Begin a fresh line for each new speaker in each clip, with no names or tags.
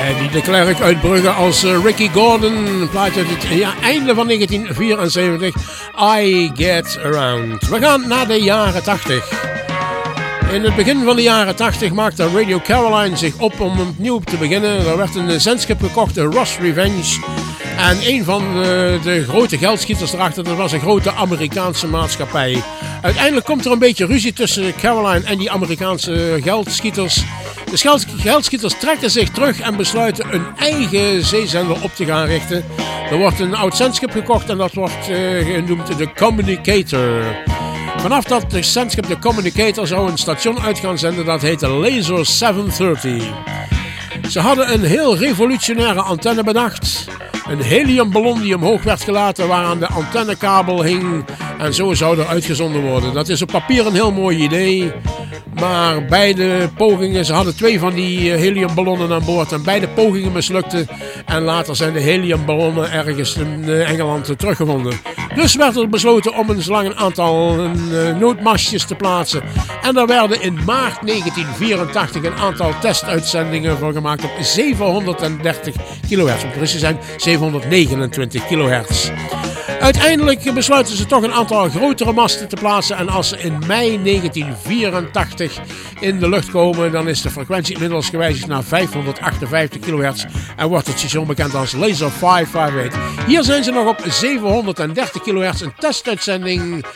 Eddie de Klerk uit Brugge als Ricky Gordon. Een plaatje uit het einde van 1974. I Get Around. We gaan naar de jaren 80. In het begin van de jaren 80 maakte Radio Caroline zich op om opnieuw te beginnen. Er werd een zendschip gekocht, de Ross Revenge. En een van de grote geldschieters erachter, dat was een grote Amerikaanse maatschappij. Uiteindelijk komt er een beetje ruzie tussen Caroline en die Amerikaanse geldschieters. De geldschieters trekken zich terug en besluiten een eigen zeezender op te gaan richten. Er wordt een oud zendschip gekocht en dat wordt genoemd de Communicator. Vanaf dat zendschip de Communicator zou een station uit gaan zenden, dat heette Laser 730. Ze hadden een heel revolutionaire antenne bedacht. Een heliumballon die omhoog werd gelaten waaraan de antennekabel hing en zo zou er uitgezonden worden. Dat is op papier een heel mooi idee, maar beide pogingen, ze hadden 2 van die heliumballonnen aan boord en beide pogingen mislukten en later zijn de heliumballonnen ergens in Engeland teruggevonden. Dus werd er besloten om een aantal noodmastjes te plaatsen en er werden in maart 1984 een aantal testuitzendingen voor gemaakt op 730 kilohertz. Om precies te zijn 729 kilohertz. Uiteindelijk besluiten ze toch een aantal grotere masten te plaatsen en als ze in mei 1984 in de lucht komen, dan is de frequentie inmiddels gewijzigd naar 558 kilohertz en wordt het station bekend als Laser 558. Hier zijn ze nog op 730 kilohertz, een testuitzending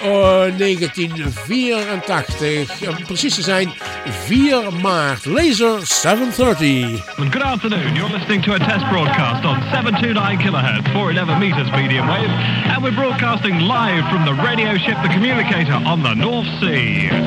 1984, om precies te zijn 4 maart, Laser 730.
Good afternoon, you're listening to a test broadcast on 729 kilohertz, 411 meters medium wave, and we're broadcasting live from the radio ship The Communicator on the North Sea.